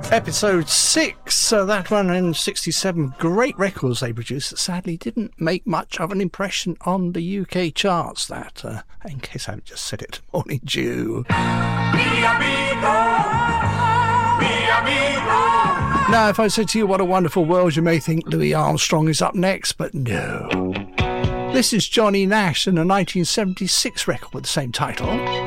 Episode 6, that one in 67. Great records they produced that sadly didn't make much of an impression on the UK charts. That, in case I haven't just said it, Morning Dew. Now, if I said to you what a wonderful world, you may think Louis Armstrong is up next, but no. This is Johnny Nash and a 1976 record with the same title.